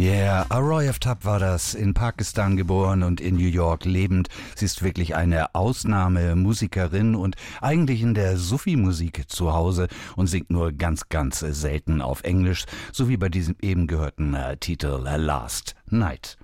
Yeah, Aroy Aftab war das, in Pakistan geboren und in New York lebend. Sie ist wirklich eine Ausnahmemusikerin und eigentlich in der Sufi-Musik zu Hause und singt nur ganz, ganz selten auf Englisch, so wie bei diesem eben gehörten Titel Last Night.